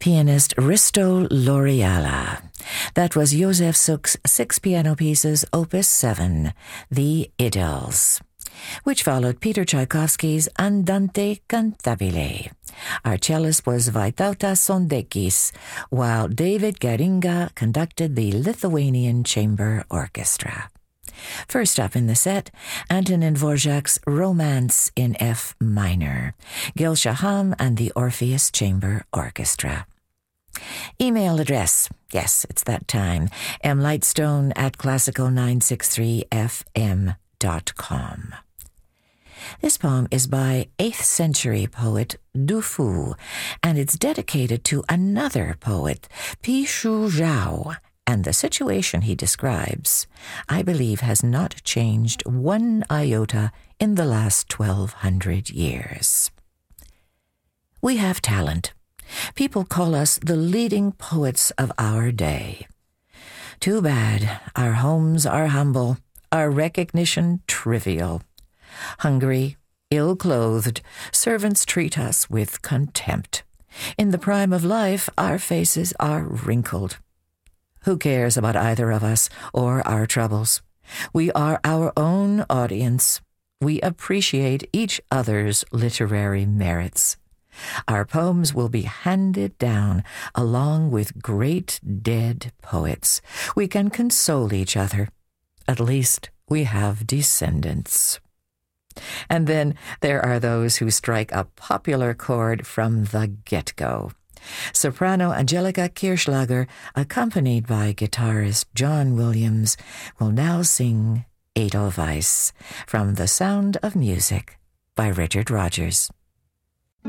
pianist Risto Loriala. That was Josef Suk's 6 piano pieces, Opus 7, The Idyls, which followed Peter Tchaikovsky's Andante Cantabile. Our cellist was Vaitautas Sondekis, while David Garinga conducted the Lithuanian Chamber Orchestra. First up in the set, Antonin Dvorak's Romance in F minor, Gil Shaham and the Orpheus Chamber Orchestra. Email address, yes, it's that time, mlightstone@classical963fm.com. This poem is by 8th century poet Du Fu, and it's dedicated to another poet, Pi Shu Zhao, and the situation he describes, I believe, has not changed one iota in the last 1,200 years. We have talent. People call us the leading poets of our day. Too bad our homes are humble, our recognition trivial. Hungry, ill-clothed, servants treat us with contempt. In the prime of life, our faces are wrinkled. Who cares about either of us or our troubles? We are our own audience. We appreciate each other's literary merits. Our poems will be handed down along with great dead poets. We can console each other. At least we have descendants. And then there are those who strike a popular chord from the get-go. Soprano Angelica Kirschlager, accompanied by guitarist John Williams, will now sing Edelweiss from The Sound of Music by Richard Rogers.